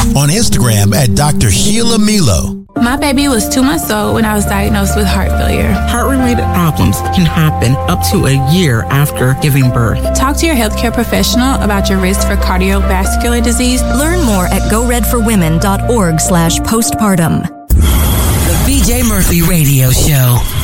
On Instagram at Dr. Sheila Milo. My baby was 2 months old when I was diagnosed with heart failure. Heart-related problems can happen up to a year after giving birth. Talk to your healthcare professional about your risk for cardiovascular disease. Learn more at goredforwomen.org/postpartum. The BJ Murphy Radio Show.